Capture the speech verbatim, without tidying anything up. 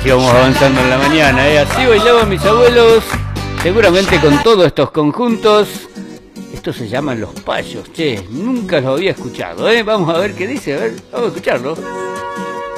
así vamos avanzando en la mañana, ¿eh? Así bailaban mis abuelos, seguramente con todos estos conjuntos. Estos se llaman los payos, che, nunca los había escuchado, ¿eh? Vamos a ver qué dice, a ver, vamos a escucharlo.